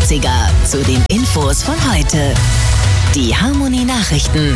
80er zu den Infos von heute. Die Harmony Nachrichten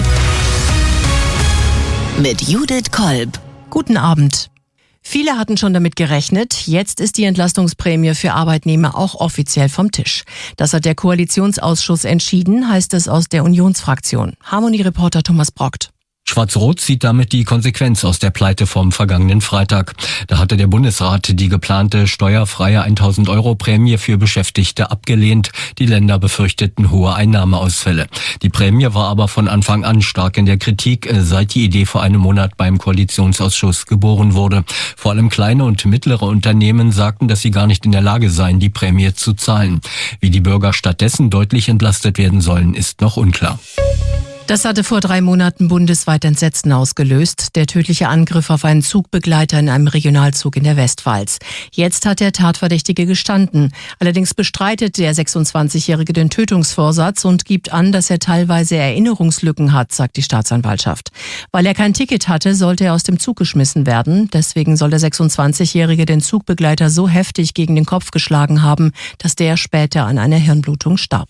mit Judith Kolb. Guten Abend. Viele hatten schon damit gerechnet. Jetzt ist die Entlastungsprämie für Arbeitnehmer auch offiziell vom Tisch. Das hat der Koalitionsausschuss entschieden, heißt es aus der Unionsfraktion. Harmony-Reporter Thomas Brockt. Schwarz-Rot zieht damit die Konsequenz aus der Pleite vom vergangenen Freitag. Da hatte der Bundesrat die geplante steuerfreie 1.000 € Prämie für Beschäftigte abgelehnt. Die Länder befürchteten hohe Einnahmeausfälle. Die Prämie war aber von Anfang an stark in der Kritik, seit die Idee vor einem Monat beim Koalitionsausschuss geboren wurde. Vor allem kleine und mittlere Unternehmen sagten, dass sie gar nicht in der Lage seien, die Prämie zu zahlen. Wie die Bürger stattdessen deutlich entlastet werden sollen, ist noch unklar. Das hatte vor 3 Monaten bundesweit Entsetzen ausgelöst. Der tödliche Angriff auf einen Zugbegleiter in einem Regionalzug in der Westpfalz. Jetzt hat der Tatverdächtige gestanden. Allerdings bestreitet der 26-Jährige den Tötungsvorsatz und gibt an, dass er teilweise Erinnerungslücken hat, sagt die Staatsanwaltschaft. Weil er kein Ticket hatte, sollte er aus dem Zug geschmissen werden. Deswegen soll der 26-Jährige den Zugbegleiter so heftig gegen den Kopf geschlagen haben, dass der später an einer Hirnblutung starb.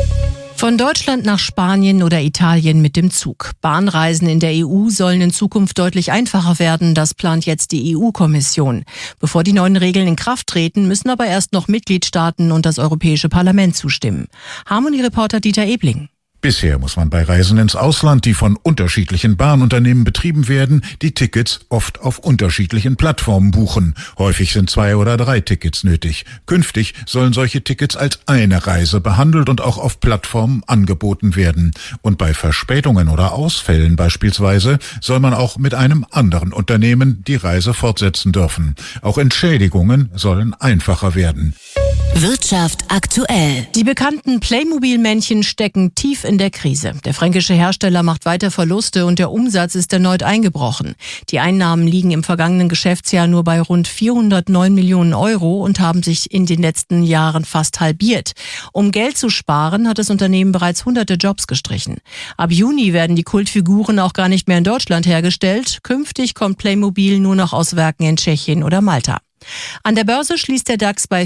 Von Deutschland nach Spanien oder Italien mit dem Zug. Bahnreisen in der EU sollen in Zukunft deutlich einfacher werden. Das plant jetzt die EU-Kommission. Bevor die neuen Regeln in Kraft treten, müssen aber erst noch Mitgliedstaaten und das Europäische Parlament zustimmen. Harmony-Reporter Dieter Ebling. Bisher muss man bei Reisen ins Ausland, die von unterschiedlichen Bahnunternehmen betrieben werden, die Tickets oft auf unterschiedlichen Plattformen buchen. Häufig sind 2 oder 3 Tickets nötig. Künftig sollen solche Tickets als eine Reise behandelt und auch auf Plattformen angeboten werden. Und bei Verspätungen oder Ausfällen beispielsweise soll man auch mit einem anderen Unternehmen die Reise fortsetzen dürfen. Auch Entschädigungen sollen einfacher werden. Wirtschaft aktuell. Die bekannten Playmobil-Männchen stecken tief in der Krise. Der fränkische Hersteller macht weiter Verluste und der Umsatz ist erneut eingebrochen. Die Einnahmen liegen im vergangenen Geschäftsjahr nur bei rund 409 Millionen € und haben sich in den letzten Jahren fast halbiert. Um Geld zu sparen, hat das Unternehmen bereits hunderte Jobs gestrichen. Ab Juni werden die Kultfiguren auch gar nicht mehr in Deutschland hergestellt. Künftig kommt Playmobil nur noch aus Werken in Tschechien oder Malta. An der Börse schließt der DAX bei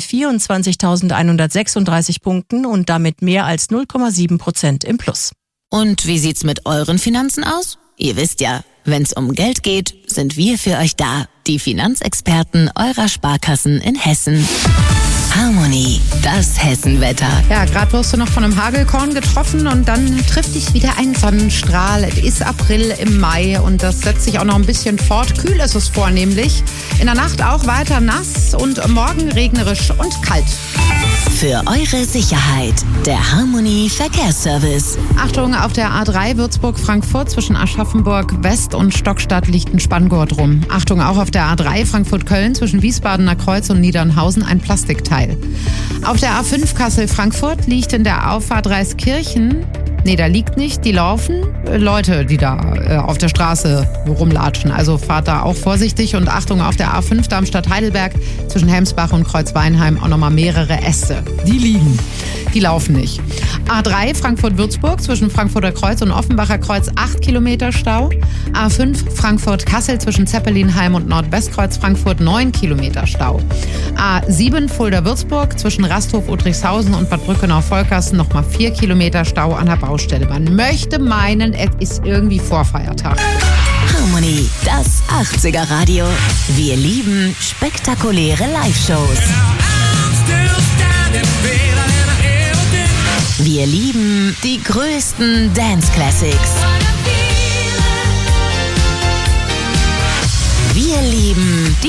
24.136 Punkten und damit mehr als 0,7% im Plus. Und wie sieht's mit euren Finanzen aus? Ihr wisst ja, wenn's um Geld geht, sind wir für euch da. Die Finanzexperten eurer Sparkassen in Hessen. Harmony, das Hessenwetter. Ja, gerade wirst du noch von einem Hagelkorn getroffen und dann trifft dich wieder ein Sonnenstrahl. Es ist April im Mai und das setzt sich auch noch ein bisschen fort. Kühl ist es vornehmlich. In der Nacht auch weiter nass und morgen regnerisch und kalt. Für eure Sicherheit, der Harmony Verkehrsservice. Achtung, auf der A3 Würzburg-Frankfurt zwischen Aschaffenburg West und Stockstadt liegt ein Spanngurt rum. Achtung, auch auf der A3 Frankfurt-Köln zwischen Wiesbadener Kreuz und Niedernhausen ein Plastikteil. Auf der A5 Kassel-Frankfurt liegt in der Auffahrt Reiskirchen, da liegt nicht, die laufen Leute, die da auf der Straße rumlatschen. Also fahrt da auch vorsichtig und Achtung, auf der A5 Darmstadt-Heidelberg zwischen Helmsbach und Kreuzweinheim auch nochmal mehrere Äste. Die liegen, die laufen nicht. A3 Frankfurt-Würzburg zwischen Frankfurter Kreuz und Offenbacher Kreuz 8 Kilometer Stau. A5 Frankfurt-Kassel zwischen Zeppelinheim und Nordwestkreuz Frankfurt 9 Kilometer Stau. A7 Fulda-Würzburg zwischen Rasthof, Udrickhausen und Bad Brückenau-Volkersen nochmal 4 Kilometer Stau an der Baustelle. Man möchte meinen, es ist irgendwie Vorfeiertag. Harmony, das 80er Radio. Wir lieben spektakuläre Live-Shows. Wir lieben die größten Dance-Classics.